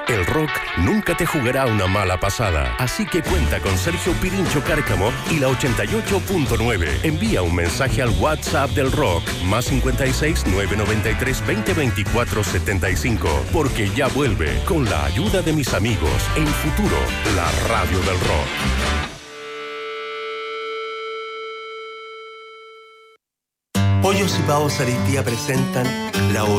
El rock nunca te jugará una mala pasada, así que cuenta con Sergio Pirincho Cárcamo y la 88.9. Envía un mensaje al WhatsApp del rock, más 56 993 2024 75, porque ya vuelve, con la ayuda de mis amigos, en Futuro, la radio del rock. Pollos y Pavos Areitía presentan la